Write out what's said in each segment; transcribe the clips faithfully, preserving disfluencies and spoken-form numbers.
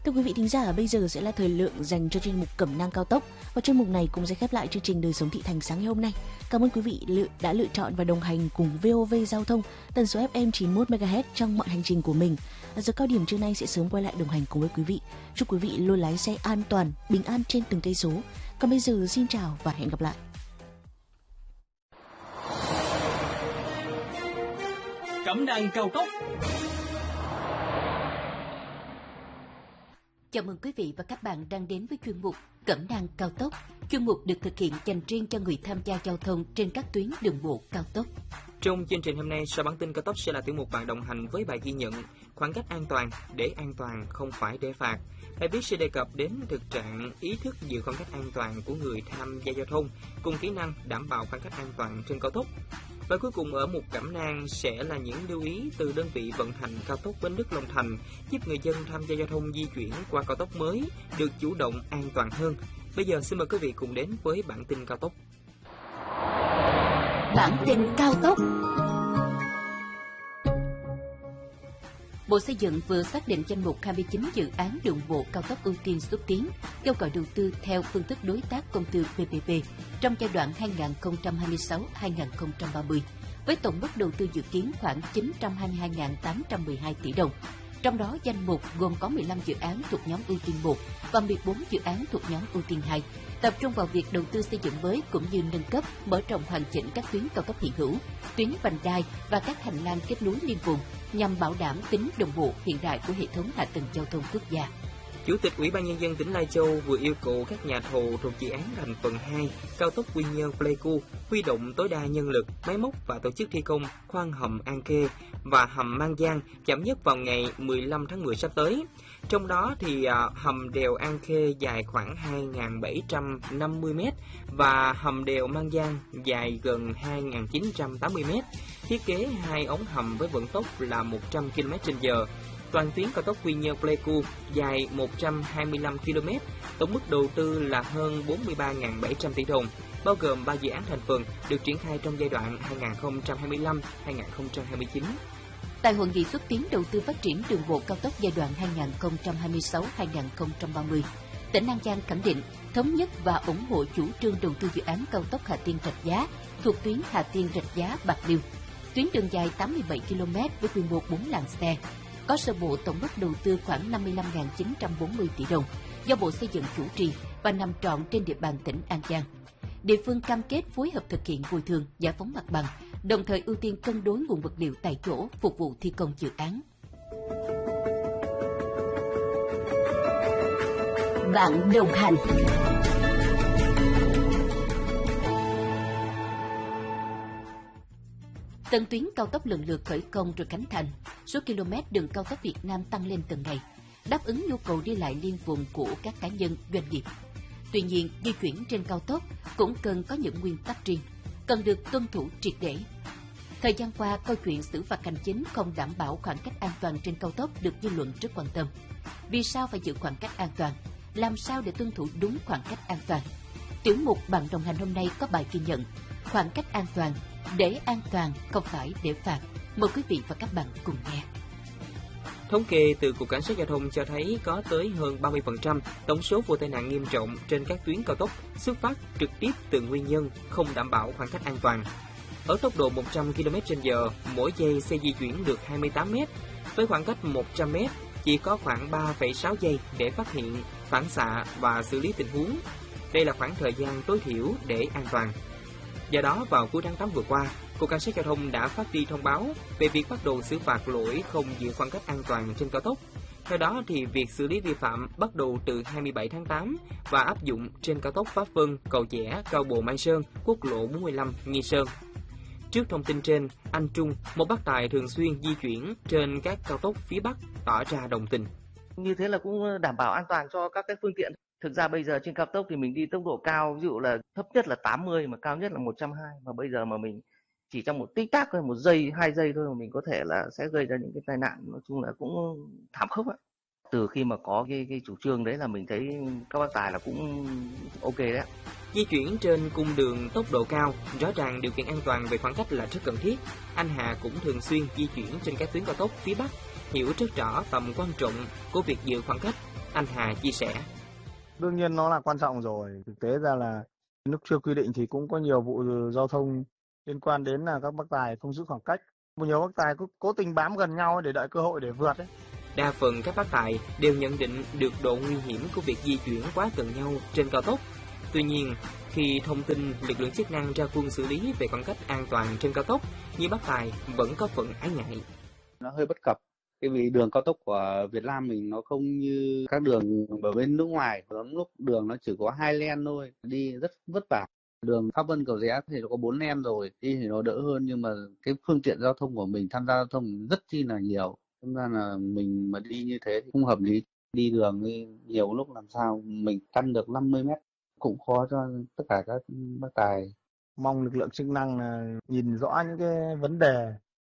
Thưa quý vị thính giả, bây giờ sẽ là thời lượng dành cho chuyên mục Cẩm nang cao tốc, và chuyên mục này cũng sẽ khép lại chương trình Đời sống thị thành sáng ngày hôm nay. Cảm ơn quý vị đã lựa chọn và đồng hành cùng vê o vê Giao thông tần số ép em chín mươi mốt mê ga héc trong mọi hành trình của mình. Giờ cao điểm trưa nay sẽ sớm quay lại đồng hành cùng với quý vị. Chúc quý vị luôn lái xe an toàn, bình an trên từng cây số. Còn bây giờ xin chào và hẹn gặp lại. Cẩm nang cao tốc. Chào mừng quý vị và các bạn đang đến với chuyên mục Cẩm nang cao tốc. Chuyên mục được thực hiện dành riêng cho người tham gia giao thông trên các tuyến đường bộ cao tốc. Trong chương trình hôm nay, sau bản tin cao tốc sẽ là tiểu mục bạn đồng hành với bài ghi nhận khoảng cách an toàn, để an toàn không phải để phạt. Bài viết sẽ đề cập đến thực trạng ý thức giữ khoảng cách an toàn của người tham gia giao thông cùng kỹ năng đảm bảo khoảng cách an toàn trên cao tốc. Và cuối cùng ở mục Cẩm nang sẽ là những lưu ý từ đơn vị vận hành cao tốc Bến Lức Long Thành, giúp người dân tham gia giao thông di chuyển qua cao tốc mới được chủ động an toàn hơn. Bây giờ xin mời quý vị cùng đến với bản tin cao tốc. Bản tin cao tốc. Bộ Xây dựng vừa xác định danh mục hai mươi chín dự án đường bộ cao tốc ưu tiên xúc tiến, kêu gọi đầu tư theo phương thức đối tác công tư pê pê pê trong giai đoạn hai nghìn không trăm hai mươi sáu đến hai nghìn không trăm ba mươi, với tổng mức đầu tư dự kiến khoảng chín trăm hai mươi hai nghìn tám trăm mười hai tỷ đồng. Trong đó, danh mục gồm có mười lăm dự án thuộc nhóm ưu tiên một và mười bốn dự án thuộc nhóm ưu tiên hai, tập trung vào việc đầu tư xây dựng mới cũng như nâng cấp, mở rộng hoàn chỉnh các tuyến cao tốc hiện hữu, tuyến vành đai và các hành lang kết nối liên vùng nhằm bảo đảm tính đồng bộ hiện đại của hệ thống hạ tầng giao thông quốc gia. Chủ tịch Ủy ban Nhân dân tỉnh Lai Châu vừa yêu cầu các nhà thầu thuộc dự án thành phần hai cao tốc Quy Nhơn - Pleiku huy động tối đa nhân lực, máy móc và tổ chức thi công khoan hầm An Khê và hầm Mang Giang chậm nhất vào ngày mười lăm tháng mười sắp tới. Trong đó thì à, hầm đèo An Khê dài khoảng hai nghìn bảy trăm năm mươi mét và hầm đèo Mang Giang dài gần hai nghìn chín trăm tám mươi mét. Thiết kế hai ống hầm với vận tốc là một trăm ki lô mét trên giờ. Toàn tuyến cao tốc Quy Nhơn - Pleiku dài một trăm hai mươi lăm ki lô mét, tổng mức đầu tư là hơn bốn mươi ba nghìn bảy trăm tỷ đồng, bao gồm ba dự án thành phần được triển khai trong giai đoạn hai nghìn không trăm hai mươi lăm đến hai nghìn không trăm hai mươi chín. Tại hội nghị xúc tiến đầu tư phát triển đường bộ cao tốc giai đoạn hai nghìn không trăm hai mươi sáu đến hai nghìn không trăm ba mươi, tỉnh An Giang khẳng định thống nhất và ủng hộ chủ trương đầu tư dự án cao tốc Hà Tiên - Rạch Giá thuộc tuyến Hà Tiên - Rạch Giá - Bạc Liêu. Tuyến đường dài tám mươi bảy ki lô mét với quy mô bốn làn xe, có sơ bộ tổng mức đầu tư khoảng năm mươi lăm nghìn chín trăm bốn mươi tỷ đồng do Bộ Xây dựng chủ trì và nằm trọn trên địa bàn tỉnh An Giang. Địa phương cam kết phối hợp thực hiện bồi thường, giải phóng mặt bằng, đồng thời ưu tiên cân đối nguồn vật liệu tại chỗ phục vụ thi công dự án. Bạn đồng hành. Tân tuyến cao tốc lần lượt khởi công rồi khánh thành, số km đường cao tốc Việt Nam tăng lên từng ngày, đáp ứng nhu cầu đi lại liên vùng của các cá nhân, doanh nghiệp. Tuy nhiên, di chuyển trên cao tốc cũng cần có những nguyên tắc riêng, cần được tuân thủ triệt để. Thời gian qua, câu chuyện xử phạt hành chính không đảm bảo khoảng cách an toàn trên cao tốc được dư luận rất quan tâm. Vì sao phải giữ khoảng cách an toàn? Làm sao để tuân thủ đúng khoảng cách an toàn? Tiểu mục Bạn đồng hành hôm nay có bài ghi nhận khoảng cách an toàn, để an toàn không phải để phạt. Mời quý vị và các bạn cùng nghe. Thống kê từ Cục Cảnh sát Giao thông cho thấy có tới hơn ba mươi phần trăm tổng số vụ tai nạn nghiêm trọng trên các tuyến cao tốc xuất phát trực tiếp từ nguyên nhân không đảm bảo khoảng cách an toàn. Ở tốc độ một trăm ki lô mét trên giờ, mỗi giây xe di chuyển được hai mươi tám mét. Với khoảng cách một trăm mét, chỉ có khoảng ba phẩy sáu giây để phát hiện, phản xạ và xử lý tình huống. Đây là khoảng thời gian tối thiểu để an toàn. Do đó, vào cuối tháng tám vừa qua, Cục Cảnh sát Giao thông đã phát đi thông báo về việc bắt đầu xử phạt lỗi không giữ khoảng cách an toàn trên cao tốc. Theo đó, thì việc xử lý vi phạm bắt đầu từ hai mươi bảy tháng tám và áp dụng trên cao tốc Pháp Vân, Cầu Giẽ, Cao Bồ - Mai Sơn, quốc lộ bốn mươi lăm Nghi Sơn. Trước thông tin trên, anh Trung, một bác tài thường xuyên di chuyển trên các cao tốc phía Bắc, tỏ ra đồng tình. Như thế là cũng đảm bảo an toàn cho các cái phương tiện. Thực ra bây giờ trên cao tốc thì mình đi tốc độ cao, ví dụ là thấp nhất là tám mươi mà cao nhất là một trăm hai mươi, mà bây giờ mà mình chỉ trong một tích tắc thôi, một giây, hai giây thôi mà mình có thể là sẽ gây ra những cái tai nạn, nói chung là cũng thảm khốc ạ. Từ khi mà có cái, cái chủ trương đấy là mình thấy các bác tài là cũng ok đấy ạ. Di chuyển trên cung đường tốc độ cao, rõ ràng điều kiện an toàn về khoảng cách là rất cần thiết. Anh Hà cũng thường xuyên di chuyển trên các tuyến cao tốc phía Bắc, hiểu rất rõ tầm quan trọng của việc giữ khoảng cách. Anh Hà chia sẻ. Đương nhiên nó là quan trọng rồi. Thực tế ra là lúc chưa quy định thì cũng có nhiều vụ giao thông liên quan đến là các bác tài không giữ khoảng cách. Nhiều bác tài cứ cố tình bám gần nhau để đợi cơ hội để vượt ấy. Đa phần các bác tài đều nhận định được độ nguy hiểm của việc di chuyển quá gần nhau trên cao tốc. Tuy nhiên, khi thông tin lực lượng chức năng ra quân xử lý về khoảng cách an toàn trên cao tốc, nhiều bác tài vẫn có phần ái ngại. Nó hơi bất cập. Cái vì đường cao tốc của Việt Nam mình nó không như các đường ở bên nước ngoài, lắm lúc đường nó chỉ có hai lane thôi, đi rất vất vả. Đường Pháp Vân Cầu Giẽ thì nó có bốn lane rồi, đi thì nó đỡ hơn, nhưng mà cái phương tiện giao thông của mình tham gia giao thông rất chi là nhiều. Thế ra là mình mà đi như thế thì không hợp lý. Đi đường nhiều lúc làm sao mình căn được năm mươi mét cũng khó cho tất cả các bác tài. Mong lực lượng chức năng là nhìn rõ những cái vấn đề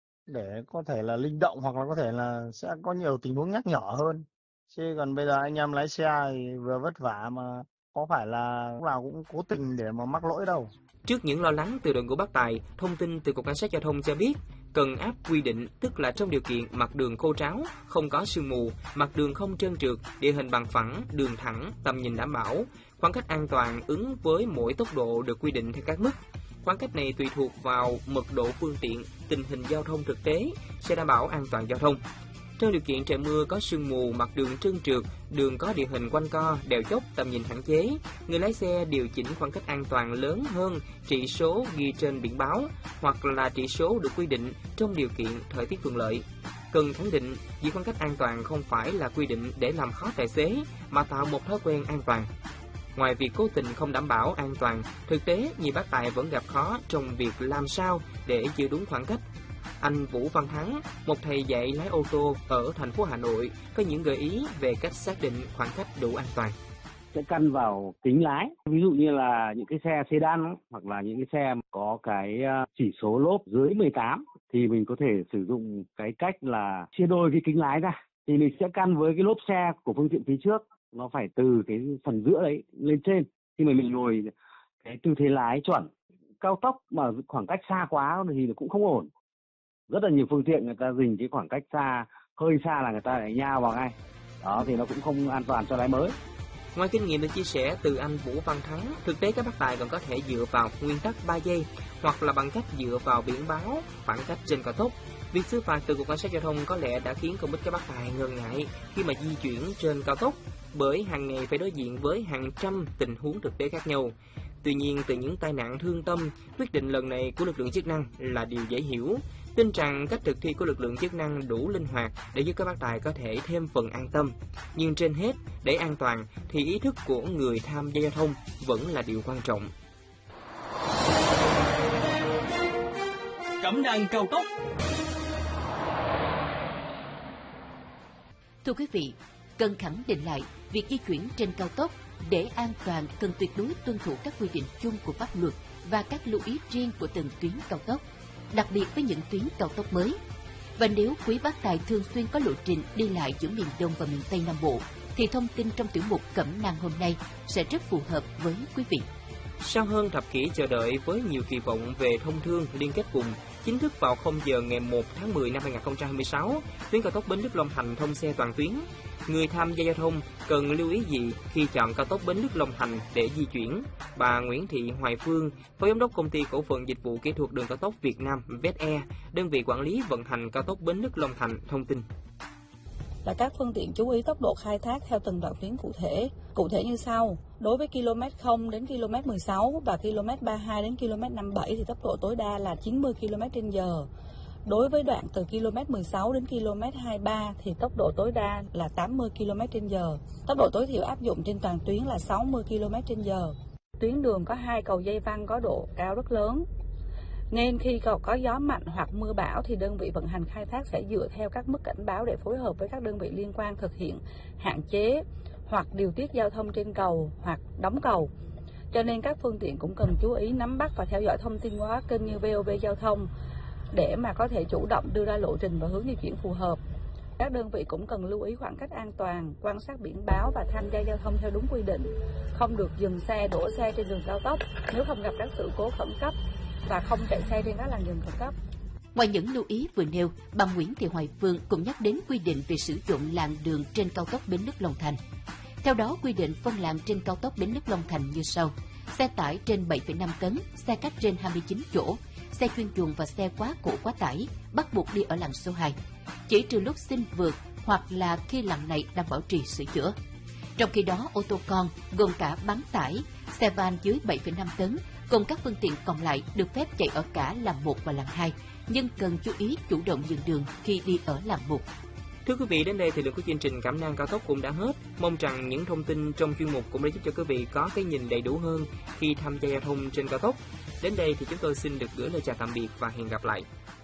để có thể là linh động, hoặc là có thể là sẽ có nhiều tình huống nhắc nhở hơn. Chứ còn bây giờ anh em lái xe thì vừa vất vả mà có phải là lúc nào cũng cố tình để mà mắc lỗi đâu. Trước những lo lắng từ đội ngũ bác tài, thông tin từ Cục Cảnh sát Giao thông cho biết cần áp quy định, tức là trong điều kiện mặt đường khô ráo, không có sương mù, mặt đường không trơn trượt, địa hình bằng phẳng, đường thẳng, tầm nhìn đảm bảo, khoảng cách an toàn ứng với mỗi tốc độ được quy định theo các mức. Khoảng cách này tùy thuộc vào mật độ phương tiện, tình hình giao thông thực tế sẽ đảm bảo an toàn giao thông. Trong điều kiện trời mưa có sương mù, mặt đường trơn trượt, đường có địa hình quanh co, đèo dốc, tầm nhìn hạn chế, người lái xe điều chỉnh khoảng cách an toàn lớn hơn chỉ số ghi trên biển báo hoặc là chỉ số được quy định trong điều kiện thời tiết thuận lợi. Cần khẳng định giữ khoảng cách an toàn không phải là quy định để làm khó tài xế mà tạo một thói quen an toàn. Ngoài việc cố tình không đảm bảo an toàn, thực tế nhiều bác tài vẫn gặp khó trong việc làm sao để giữ đúng khoảng cách. Anh Vũ Văn Thắng, một thầy dạy lái ô tô ở thành phố Hà Nội, có những gợi ý về cách xác định khoảng cách đủ an toàn. Sẽ căn vào kính lái, ví dụ như là những cái xe sedan hoặc là những cái xe có cái chỉ số lốp dưới mười tám thì mình có thể sử dụng cái cách là chia đôi cái kính lái ra, thì mình sẽ căn với cái lốp xe của phương tiện phía trước, nó phải từ cái phần giữa đấy lên trên, khi mà mình ngồi cái tư thế lái chuẩn. Cao tốc mà khoảng cách xa quá thì cũng không ổn. Rất là nhiều phương tiện người ta dình cái khoảng cách xa, hơi xa là người ta lại nhào vào ngay. Đó thì nó cũng không an toàn cho lái mới. Ngoài kinh nghiệm được chia sẻ từ anh Vũ Văn Thắng, thực tế các bác tài còn có thể dựa vào nguyên tắc ba giây hoặc là bằng cách dựa vào biển báo khoảng cách trên cao tốc. Việc xử phạt từ Cục Cảnh sát Giao thông có lẽ đã khiến không ít các bác tài ngần ngại khi mà di chuyển trên cao tốc, bởi hàng ngày phải đối diện với hàng trăm tình huống thực tế khác nhau. Tuy nhiên, từ những tai nạn thương tâm, quyết định lần này của lực lượng chức năng là điều dễ hiểu. Tin rằng cách thực thi của lực lượng chức năng đủ linh hoạt để giúp các bác tài có thể thêm phần an tâm. Nhưng trên hết, để an toàn thì ý thức của người tham gia giao thông vẫn là điều quan trọng. Cẩm nang cao tốc. Thưa quý vị, cần khẳng định lại việc di chuyển trên cao tốc để an toàn cần tuyệt đối tuân thủ các quy định chung của pháp luật và các lưu ý riêng của từng tuyến cao tốc, đặc biệt với những tuyến cao tốc mới. Và nếu quý bác tài thường xuyên có lộ trình đi lại giữa miền Đông và miền Tây Nam Bộ, thì thông tin trong tiểu mục Cẩm nang hôm nay sẽ rất phù hợp với quý vị. Sau hơn thập kỷ chờ đợi với nhiều kỳ vọng về thông thương liên kết vùng, chính thức vào không giờ ngày một tháng mười năm hai nghìn không trăm hai mươi sáu, tuyến cao tốc Bến Lức Long Thành thông xe toàn tuyến. Người tham gia giao thông cần lưu ý gì khi chọn cao tốc Bến Lức Long Thành để di chuyển? Bà Nguyễn Thị Hoài Phương, Phó Giám đốc Công ty Cổ phần Dịch vụ Kỹ thuật Đường cao tốc Việt Nam vét e, đơn vị quản lý vận hành cao tốc Bến Lức Long Thành thông tin. Là các phương tiện chú ý tốc độ khai thác theo từng đoạn tuyến cụ thể. Cụ thể như sau: đối với km không đến km mười sáu và km ba mươi hai đến km năm mươi bảy thì tốc độ tối đa là chín mươi ki lô mét trên giờ. Đối với đoạn từ km mười sáu đến km hai mươi ba thì tốc độ tối đa là tám mươi ki lô mét trên giờ. Tốc độ tối thiểu áp dụng trên toàn tuyến là sáu mươi ki lô mét trên giờ. Tuyến đường có hai cầu dây văng có độ cao rất lớn, nên khi có gió mạnh hoặc mưa bão thì đơn vị vận hành khai thác sẽ dựa theo các mức cảnh báo để phối hợp với các đơn vị liên quan thực hiện hạn chế hoặc điều tiết giao thông trên cầu hoặc đóng cầu. Cho nên các phương tiện cũng cần chú ý nắm bắt và theo dõi thông tin qua các kênh như vê o vê Giao thông để mà có thể chủ động đưa ra lộ trình và hướng di chuyển phù hợp. Các đơn vị cũng cần lưu ý khoảng cách an toàn, quan sát biển báo và tham gia giao thông theo đúng quy định. Không được dừng xe, đổ xe trên đường cao tốc nếu không gặp các sự cố khẩn cấp và không chạy xe trên các làn đường khẩn cấp. Ngoài những lưu ý vừa nêu, bà Nguyễn Thị Hoài Phương cũng nhắc đến quy định về sử dụng làn đường trên cao tốc Bến Lức Long Thành. Theo đó, quy định phân làn trên cao tốc Bến Lức Long Thành như sau: xe tải trên bảy phẩy năm tấn, xe khách trên hai mươi chín chỗ, xe chuyên dùng và xe quá khổ quá tải bắt buộc đi ở làn số hai, chỉ trừ lúc xin vượt hoặc là khi làn này đang bảo trì sửa chữa. Trong khi đó, ô tô con gồm cả bán tải, xe van dưới bảy phẩy năm tấn cùng các phương tiện còn lại được phép chạy ở cả làn một và làn hai, nhưng cần chú ý chủ động nhường đường khi đi ở làn một. Thưa quý vị, đến đây thì lượng của chương trình Cẩm nang cao tốc cũng đã hết. Mong rằng những thông tin trong chuyên mục cũng đã giúp cho quý vị có cái nhìn đầy đủ hơn khi tham gia giao thông trên cao tốc. Đến đây thì chúng tôi xin được gửi lời chào tạm biệt và hẹn gặp lại.